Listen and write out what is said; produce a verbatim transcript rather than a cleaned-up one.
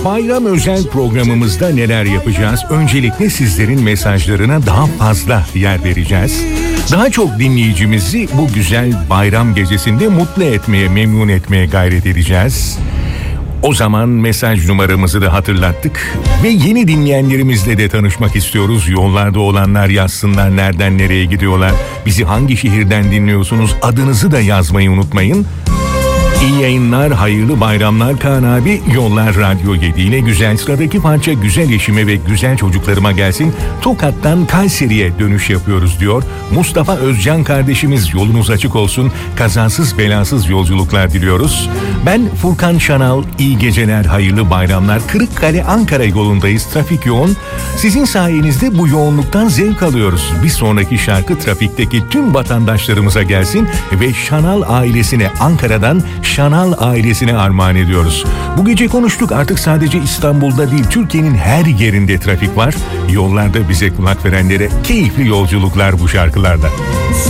bayram özel programımızda neler yapacağız? Öncelikle sizlerin mesajlarına daha fazla yer vereceğiz. Daha çok dinleyicimizi bu güzel bayram gecesinde mutlu etmeye, memnun etmeye gayret edeceğiz. O zaman mesaj numaramızı da hatırlattık ve yeni dinleyenlerimizle de tanışmak istiyoruz. Yollarda olanlar yazsınlar, nereden nereye gidiyorlar, bizi hangi şehirden dinliyorsunuz, adınızı da yazmayı unutmayın. İyi yayınlar, hayırlı bayramlar Kaan abi. Yollar Radyo yedi ile güzel, sıradaki parça güzel eşime ve güzel çocuklarıma gelsin. Tokat'tan Kayseri'ye dönüş yapıyoruz diyor. Mustafa Özcan kardeşimiz, yolunuz açık olsun. Kazasız belasız yolculuklar diliyoruz. Ben Furkan Şanal, iyi geceler, hayırlı bayramlar. Kırıkkale Ankara yolundayız, trafik yoğun. Sizin sayenizde bu yoğunluktan zevk alıyoruz. Bir sonraki şarkı trafikteki tüm vatandaşlarımıza gelsin ve Şanal ailesine Ankara'dan Şanal ailesine armağan ediyoruz. Bu gece konuştuk, artık sadece İstanbul'da değil, Türkiye'nin her yerinde trafik var. Yollarda bize kulak verenlere keyifli yolculuklar bu şarkılarda.